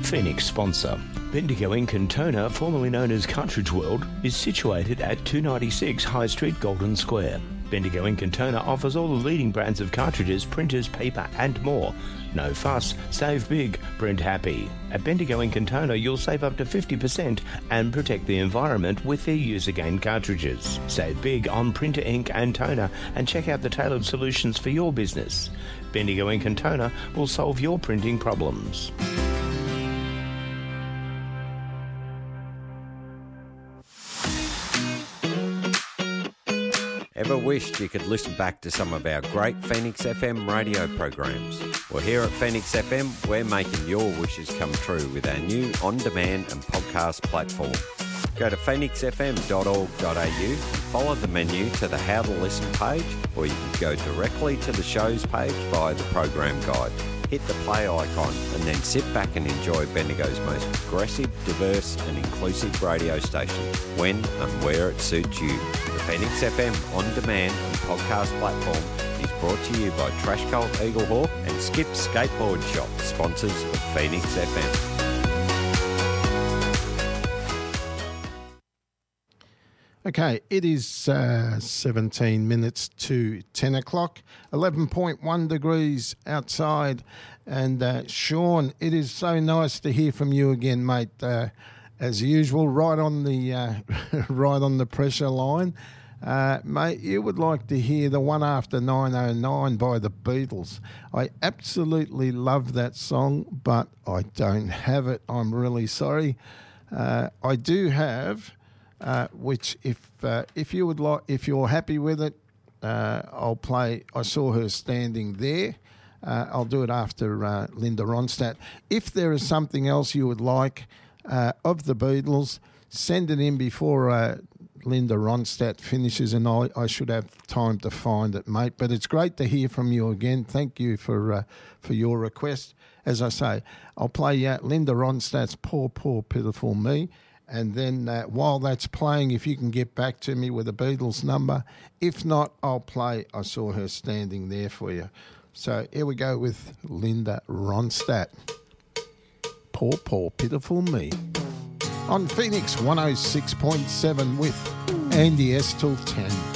Phoenix sponsor. Bendigo Ink and Toner, formerly known as Cartridge World, is situated at 296 High Street, Golden Square. Bendigo Ink and Toner offers all the leading brands of cartridges, printers, paper and more. No fuss, save big, print happy. At Bendigo Ink and Toner, you'll save up to 50% and protect the environment with their use-again cartridges. Save big on printer ink and toner and check out the tailored solutions for your business. Bendigo Ink and Toner will solve your printing problems. Ever wished you could listen back to some of our great Phoenix FM radio programs? Well, here at Phoenix FM, we're making your wishes come true with our new on-demand and podcast platform. Go to phoenixfm.org.au and follow the menu to the How to Listen page, or you can go directly to the shows page via the program guide. Hit the play icon and then sit back and enjoy Bendigo's most progressive, diverse and inclusive radio station when and where it suits you. The Phoenix FM on-demand and podcast platform is brought to you by Trash Cult Eaglehawk and Skip Skateboard Shop, sponsors of Phoenix FM. Okay, it is 17 minutes to 10 o'clock, 11.1 degrees outside. And Sean, it is so nice to hear from you again, mate. As usual, right on the right on the pressure line. Mate, you would like to hear the One After 909 by the Beatles. I absolutely love that song, but I don't have it. I'm really sorry. I do have... which if you would like, if you're happy with it, I'll play I Saw Her Standing There. I'll do it after Linda Ronstadt. If there is something else you would like of the Beatles, send it in before Linda Ronstadt finishes, and I should have time to find it, mate. But it's great to hear from you again. Thank you for your request. As I say, I'll play Linda Ronstadt's Poor, Poor, Pitiful Me. And then while that's playing, if you can get back to me with the Beatles number. If not, I'll play I Saw Her Standing There for you. So here we go with Linda Ronstadt. Poor, Poor, Pitiful Me. On Phoenix 106.7 with Andy S till 10.